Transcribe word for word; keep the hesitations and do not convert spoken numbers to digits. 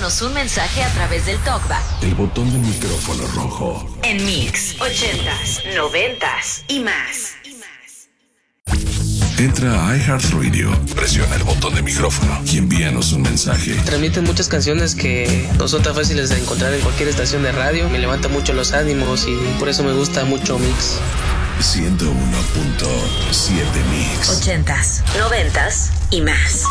Envíanos un mensaje a través del TalkBack. El botón del micrófono rojo. En Mix, ochentas, noventas y más. Entra a iHeartRadio, presiona el botón de micrófono y envíanos un mensaje. Transmiten muchas canciones que no son tan fáciles de encontrar en cualquier estación de radio. Me levanta mucho los ánimos y por eso me gusta mucho Mix. ciento uno punto siete Mix. Ochentas, noventas y más.